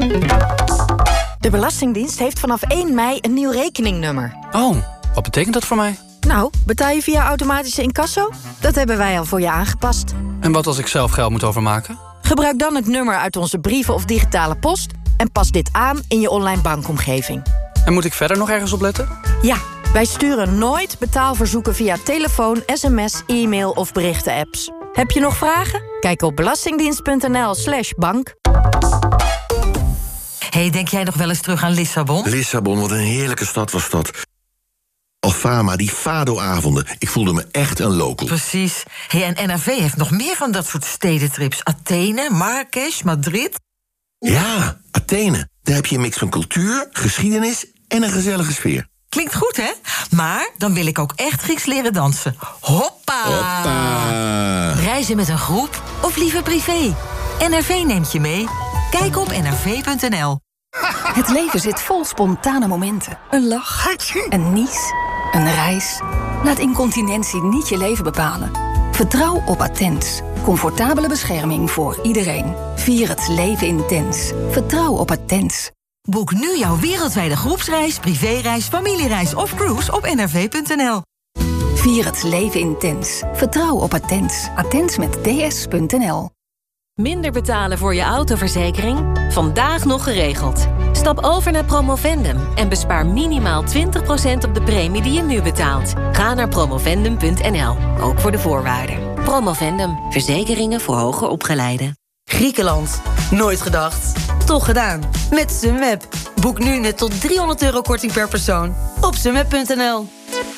De Belastingdienst heeft vanaf 1 mei een nieuw rekeningnummer. Oh, wat betekent dat voor mij? Nou, betaal je via automatische incasso? Dat hebben wij al voor je aangepast. En wat als ik zelf geld moet overmaken? Gebruik dan het nummer uit onze brieven of digitale post en pas dit aan in je online bankomgeving. En moet ik verder nog ergens op letten? Ja, wij sturen nooit betaalverzoeken via telefoon, sms, e-mail of berichten-apps. Heb je nog vragen? Kijk op belastingdienst.nl/bank. Hey, denk jij nog wel eens terug aan Lissabon? Lissabon, wat een heerlijke stad was dat. Alfama, die Fado-avonden. Ik voelde me echt een local. Precies. Hey, en NRV heeft nog meer van dat soort stedentrips. Athene, Marrakesh, Madrid. Ja, Athene. Daar heb je een mix van cultuur, geschiedenis en een gezellige sfeer. Klinkt goed, hè? Maar dan wil ik ook echt Grieks leren dansen. Hoppa! Hoppa! Reizen met een groep of liever privé? NRV neemt je mee. Kijk op nrv.nl. Het leven zit vol spontane momenten. Een lach, een nies, een reis. Laat incontinentie niet je leven bepalen. Vertrouw op Attens. Comfortabele bescherming voor iedereen. Vier het leven intens. Vertrouw op Attens. Boek nu jouw wereldwijde groepsreis, privéreis, familiereis of cruise op nrv.nl. Vier het leven intens. Vertrouw op Attens. Attens met ds.nl. Minder betalen voor je autoverzekering? Vandaag nog geregeld. Stap over naar Promovendum en bespaar minimaal 20% op de premie die je nu betaalt. Ga naar promovendum.nl, ook voor de voorwaarden. Promovendum, verzekeringen voor hoger opgeleiden. Griekenland. Nooit gedacht. Toch gedaan. Met Sunweb. Boek nu net tot €300 korting per persoon. Op sunweb.nl.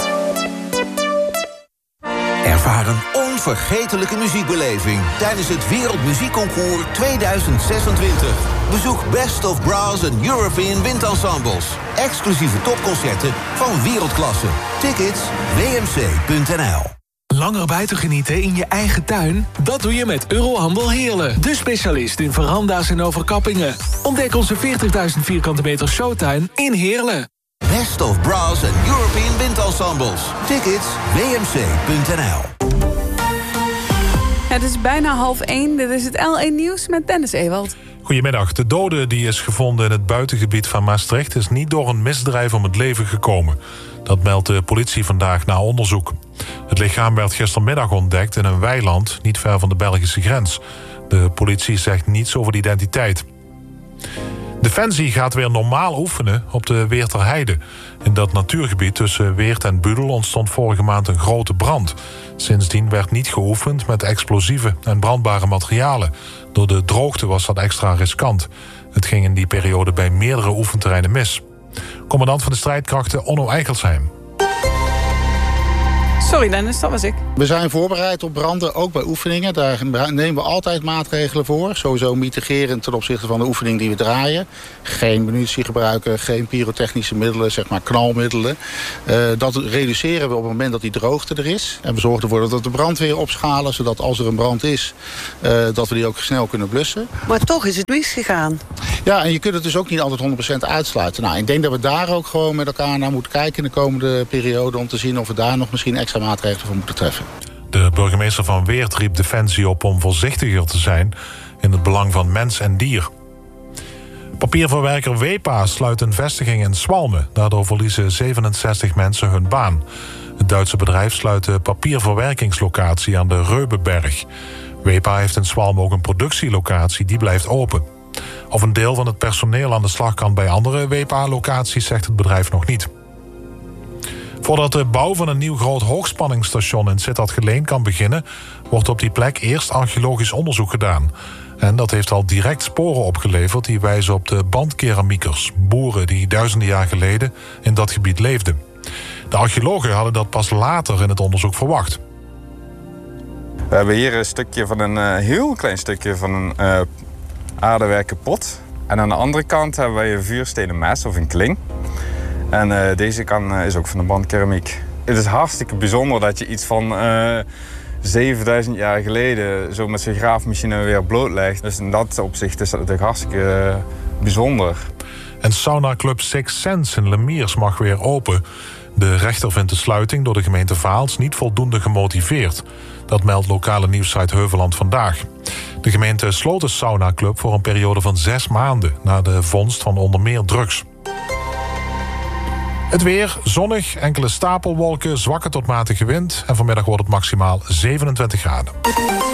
Ervaar een onvergetelijke muziekbeleving tijdens het Wereldmuziekconcours 2026. Bezoek Best of Brass en European Windensembles. Exclusieve topconcerten van wereldklasse. Tickets wmc.nl. Langer buiten genieten in je eigen tuin? Dat doe je met Eurohandel Heerlen. De specialist in veranda's en overkappingen. Ontdek onze 40.000 vierkante meter showtuin in Heerlen. Best of Brass en European Windensembles. Tickets wmc.nl. Het is bijna 12:30. Dit is het L1 Nieuws met Dennis Ewald. Goedemiddag. De dode die is gevonden in het buitengebied van Maastricht is niet door een misdrijf om het leven gekomen. Dat meldt de politie vandaag na onderzoek. Het lichaam werd gistermiddag ontdekt in een weiland niet ver van de Belgische grens. De politie zegt niets over de identiteit. Defensie gaat weer normaal oefenen op de Weerterheide. In dat natuurgebied tussen Weert en Budel ontstond vorige maand een grote brand. Sindsdien werd niet geoefend met explosieve en brandbare materialen. Door de droogte was dat extra riskant. Het ging in die periode bij meerdere oefenterreinen mis. Commandant van de strijdkrachten Onno Eichelsheim. Sorry Dennis, dat was ik. We zijn voorbereid op branden, ook bij oefeningen. Daar nemen we altijd maatregelen voor. Sowieso mitigerend ten opzichte van de oefening die we draaien. Geen munitie gebruiken, geen pyrotechnische middelen, zeg maar knalmiddelen. Dat reduceren we op het moment dat die droogte er is. En we zorgen ervoor dat we de brandweer opschalen, zodat als er een brand is, dat we die ook snel kunnen blussen. Maar toch is het misgegaan. Ja, en je kunt het dus ook niet altijd 100% uitsluiten. Nou, ik denk dat we daar ook gewoon met elkaar naar moeten kijken in de komende periode, om te zien of we daar nog misschien extra maatregelen voor moeten treffen. De burgemeester van Weert riep Defensie op om voorzichtiger te zijn in het belang van mens en dier. Papierverwerker Wepa sluit een vestiging in Zwalmen. Daardoor verliezen 67 mensen hun baan. Het Duitse bedrijf sluit de papierverwerkingslocatie aan de Reubenberg. Wepa heeft in Zwalmen ook een productielocatie, die blijft open. Of een deel van het personeel aan de slag kan bij andere Wepa-locaties, zegt het bedrijf nog niet. Voordat de bouw van een nieuw groot hoogspanningsstation in Sittard-Geleen kan beginnen, wordt op die plek eerst archeologisch onderzoek gedaan. En dat heeft al direct sporen opgeleverd die wijzen op de bandkeramiekers, boeren die duizenden jaar geleden in dat gebied leefden. De archeologen hadden dat pas later in het onderzoek verwacht. We hebben hier een stukje van een heel klein stukje van een aardewerken pot. En aan de andere kant hebben wij een vuurstenen mes of een kling. En deze kant is ook van de bandkeramiek. Het is hartstikke bijzonder dat je iets van 7000 jaar geleden zo met zijn graafmachine weer blootlegt. Dus in dat opzicht is dat natuurlijk hartstikke bijzonder. En saunaclub Six Sense in Lemiers mag weer open. De rechter vindt de sluiting door de gemeente Vaals niet voldoende gemotiveerd. Dat meldt lokale nieuwssite Heuveland Vandaag. De gemeente sloot de saunaclub voor een periode van 6 maanden... na de vondst van onder meer drugs. Het weer, zonnig, enkele stapelwolken, zwakke tot matige wind... en vanmiddag wordt het maximaal 27 graden.